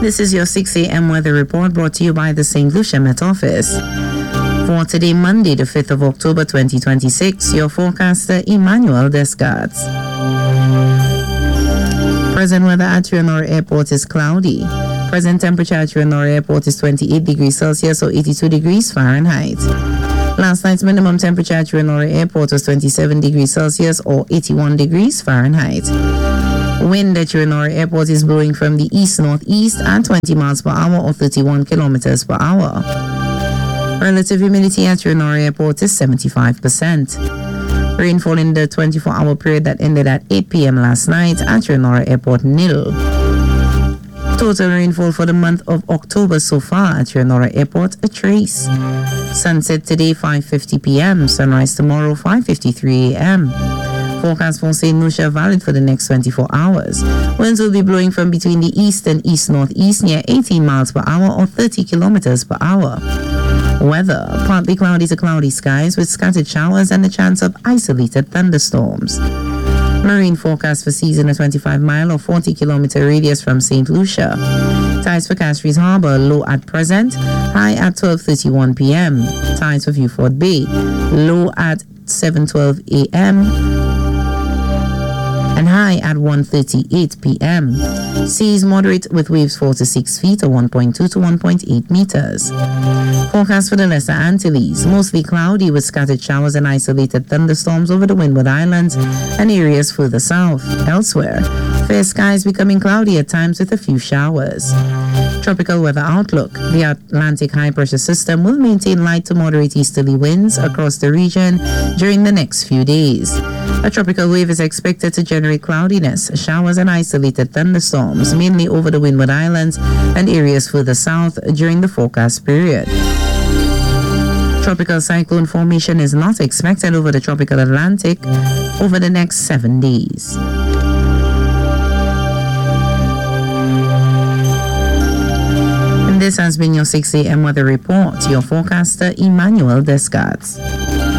This is your 6 a.m. weather report brought to you by the St. Lucia Met Office. For today, Monday, the 5th of October 2026, your forecaster, Emmanuel Descartes. Present weather at Trianora Airport is cloudy. Present temperature at Trianora Airport is 28 degrees Celsius or 82 degrees Fahrenheit. Last night's minimum temperature at Trianora Airport was 27 degrees Celsius or 81 degrees Fahrenheit. Wind at Trianora Airport is blowing from the east-northeast at 20 miles per hour or 31 kilometers per hour. Relative humidity at Trianora Airport is 75%. Rainfall in the 24-hour period that ended at 8 p.m. last night at Trianora Airport, nil. Total rainfall for the month of October so far at Trianora Airport, a trace. Sunset today, 5:50 p.m. Sunrise tomorrow, 5:53 a.m. Forecast for St. Lucia valid for the next 24 hours. Winds will be blowing from between the east and east-northeast near 18 miles per hour or 30 kilometers per hour. Weather, partly cloudy to cloudy skies with scattered showers and a chance of isolated thunderstorms. Marine forecast for seas in a 25-mile or 40-kilometer radius from St. Lucia. Tides for Castries Harbour, low at present, high at 12:31 p.m. Tides for Viewfort Bay, low at 7:12 a.m. and high at 1:38 p.m. Seas moderate with waves 4 to 6 feet or 1.2 to 1.8 meters. Forecast for the Lesser Antilles, mostly cloudy with scattered showers and isolated thunderstorms over the Windward Islands and areas further south. Elsewhere, fair skies becoming cloudy at times with a few showers. Tropical weather outlook. The Atlantic high pressure system will maintain light to moderate easterly winds across the region during the next few days. A tropical wave is expected to generate cloudiness, showers and isolated thunderstorms, mainly over the Windward Islands and areas further south during the forecast period. Tropical cyclone formation is not expected over the tropical Atlantic over the next 7 days. And this has been your 6 a.m. weather report. Your forecaster, Emmanuel Descartes.